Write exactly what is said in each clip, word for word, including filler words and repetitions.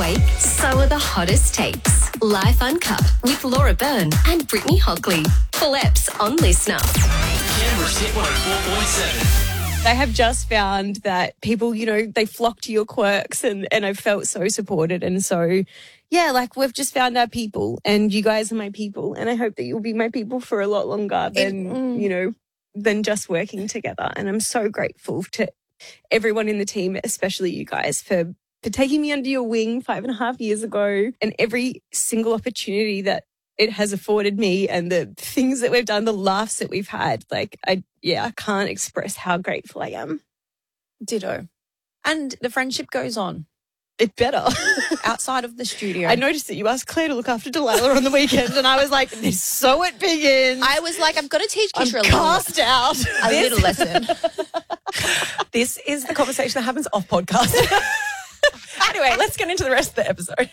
awake, so are the hottest takes. Life Uncut with Laura Byrne and Brittany Hockley. Full eps on Listener. Canberra's Hit one oh four point seven. I have just found that people, you know, they flock to your quirks and, and I've felt so supported. And so, yeah, like we've just found our people and you guys are my people. And I hope that you'll be my people for a lot longer than, it, mm. you know, than just working together. And I'm so grateful to everyone in the team, especially you guys, for, for taking me under your wing five and a half years ago and every single opportunity that it has afforded me and the things that we've done, the laughs that we've had. Like, I, yeah, I can't express how grateful I am. Ditto. And the friendship goes on. It better. Outside of the studio. I noticed that you asked Claire to look after Delilah on the weekend and I was like, this is so it begins. I was like, I've got to teach Kishra I'm a cast little, out. a little lesson. This is the conversation that happens off podcast. Anyway, let's get into the rest of the episode.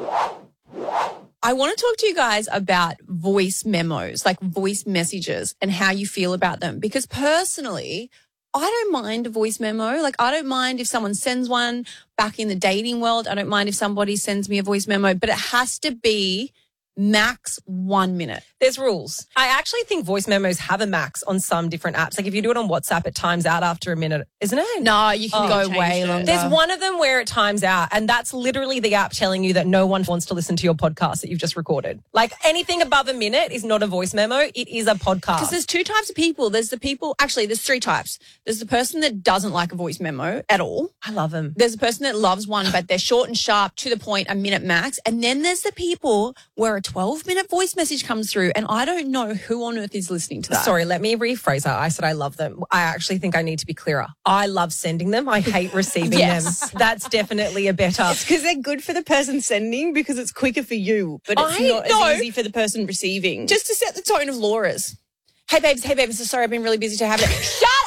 I want to talk to you guys about voice memos, like voice messages and how you feel about them. Because personally, I don't mind a voice memo. Like, I don't mind if someone sends one back in the dating world. I don't mind if somebody sends me a voice memo, but it has to be max one minute. There's rules. I actually think voice memos have a max on some different apps. Like if you do it on WhatsApp, it times out after a minute, isn't it? No, you can Oh, go way it. longer. There's one of them where it times out, and that's literally the app telling you that no one wants to listen to your podcast that you've just recorded. Like anything above a minute is not a voice memo. It is a podcast. Because there's two types of people. There's the people, actually, there's three types. There's the person that doesn't like a voice memo at all. I love them. There's the person that loves one, but they're short and sharp, to the point, a minute max. And then there's the people where a twelve-minute voice message comes through, and I don't know who on earth is listening to that. Sorry, let me rephrase that. I said I love them. I actually think I need to be clearer. I love sending them. I hate receiving Yes. them. That's definitely a better. It's because they're good for the person sending because it's quicker for you, but it's I not know. as easy for the person receiving. Just to set the tone of Laura's. Hey, babes, hey, babes, so sorry, I've been really busy to have it. Shut